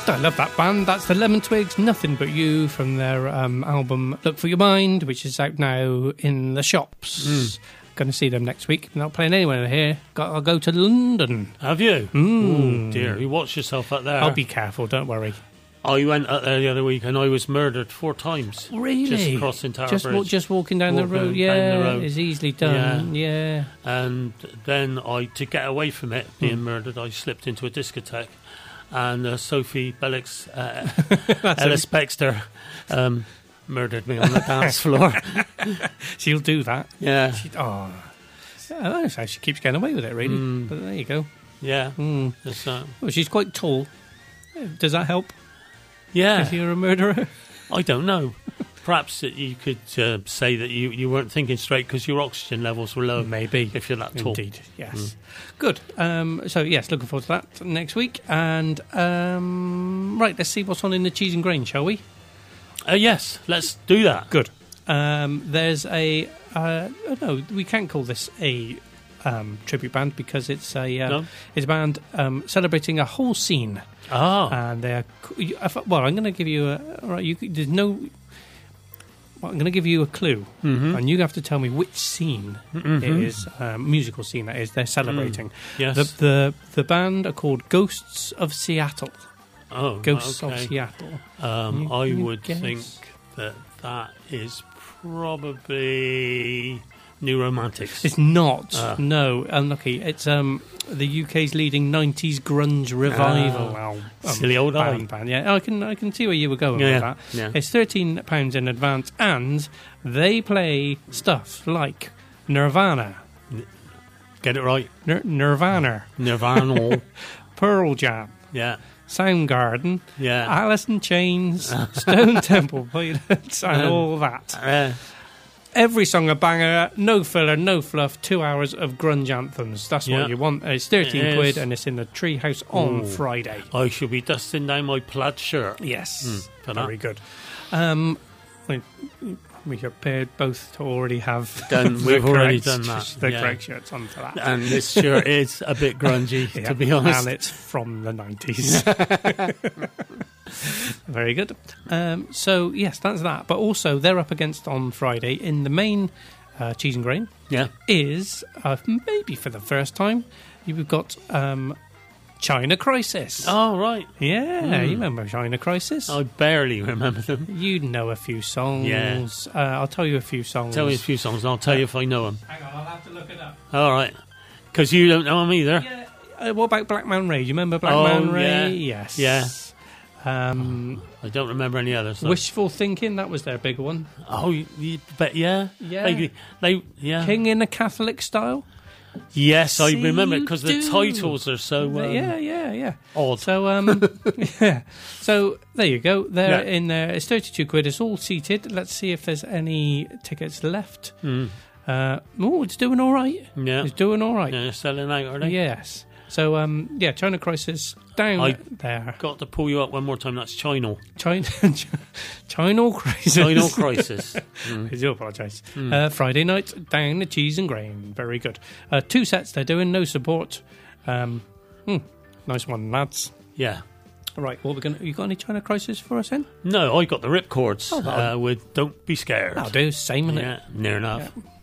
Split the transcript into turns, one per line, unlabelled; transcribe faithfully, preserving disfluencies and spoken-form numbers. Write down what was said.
I love that band. That's the Lemon Twigs, Nothing But You, from their um, album Look For Your Mind, which is out now in the shops. Mm. Going to see them next week. Not playing anywhere here. Got, I'll go to London.
Have you?
Mm.
Oh, dear. You watch yourself up there.
I'll be careful, don't worry.
I went up there the other week and I was murdered four times.
Really?
Just crossing Tower
just,
Bridge.
Wa- just walking down
walking
the road. Yeah,
down the road.
It's easily done. Yeah. yeah.
And then I, to get away from it, being
mm.
murdered, I slipped into a discotheque. And uh, Sophie Bellix, uh, Ellis Bextor, um, murdered me on the dance floor.
She'll do that.
Yeah.
She, oh, yeah, that's how she keeps getting away with it, really.
Mm.
But there you go.
Yeah.
Mm.
Uh,
well, she's quite tall. Does that help?
Yeah.
If you're a murderer?
I don't know. Perhaps that you could uh, say that you, you weren't thinking straight because your oxygen levels were low.
Maybe.
If you're that tall.
Indeed, yes. Mm. Good. Um, so, yes, looking forward to that next week. And, um, right, let's see what's on in the Cheese and Grain, shall we?
Uh, yes, let's do that.
Good. Um, there's a... Uh, oh, no, we can't call this a um, tribute band because it's a, uh,
no?
it's a band um, celebrating a whole scene.
Oh.
And they're... Well, I'm going to give you a... Right, you, there's no... Well, I'm going to give you a clue,
mm-hmm.
and you have to tell me which scene
mm-hmm.
it is, um, musical scene that is, they're celebrating.
Mm. Yes.
The, the the band are called Ghosts of Seattle.
Oh,
Ghosts
okay.
of Seattle.
Um,
you,
I
you
would
guess?
think that that is probably New Romantics.
It's not.
Uh.
No, unlucky. It's um the U K's leading nineties grunge revival.
Uh,
um,
silly old
band,
eye.
band. Yeah, I can I can see where you were going
yeah,
with that.
Yeah.
It's thirteen pounds in advance, and they play stuff like Nirvana.
Get it right.
Nir- Nirvana.
Nirvana.
Pearl Jam.
Yeah.
Soundgarden.
Yeah.
Alice in Chains. Stone Temple Pilots, and
um,
all that.
Uh,
Every song a banger, no filler, no fluff, two hours of grunge anthems. That's
yeah.
what you want. It's thirteen
it
quid
is.
and it's in the Treehouse on
Ooh.
Friday.
I should be dusting down my plaid shirt.
Yes,
mm, for
very
that.
good. Um, we, we appeared both to already have
done.
the
We've already
correct,
done that.
the
yeah.
correct shirts on for that.
And this shirt is a bit grungy,
yeah,
to be honest.
and it's from the nineties. Very good. Um, so, yes, that's that. But also, they're up against on Friday in the main uh, Cheese and Grain.
Yeah.
Is, uh, maybe for the first time, you've got um, China Crisis.
Oh, right.
Yeah,
Mm.
you remember China Crisis?
I barely remember them.
You know a few songs.
Yeah.
Uh, I'll tell you a few songs.
Tell me a few songs and I'll tell you if I know them.
Hang on, I'll have to look it up.
All right. Because you don't know them either.
Yeah. Uh, what about Black Man Ray? Do you remember Black
Oh,
Man Ray?
yeah.
Yes.
Yeah.
Um,
I don't remember any others. So.
Wishful Thinking, that was their big one.
Oh, you, you, but yeah.
Yeah.
They, they, yeah.
King in a Catholic Style.
Yes, I
See,
remember
you
because the
do.
titles are so um,
yeah, yeah, yeah.
odd.
So, um, yeah. So there you go. They're
Yeah.
in there. It's thirty-two quid. It's all seated. Let's see if there's any tickets left.
Mm.
Uh, oh, it's doing all right.
Yeah.
It's doing all right.
Yeah, they're selling out, are they?
Yes. So, um, yeah, China Crisis down
I
there.
Got to pull you up one more time. That's China.
China, China Crisis.
China Crisis. Mm.
I do apologise.
Mm.
Uh, Friday night down the Cheese and Grain. Very good. Uh, two sets they're doing. No support. Um, hmm, nice one, lads.
Yeah.
Right, what we're gonna? You got any China Crisis for us then?
No, I got the ripcords
Oh,
uh, with "Don't Be Scared."
I'll do. Same, innit?
Yeah, near enough.
Yeah.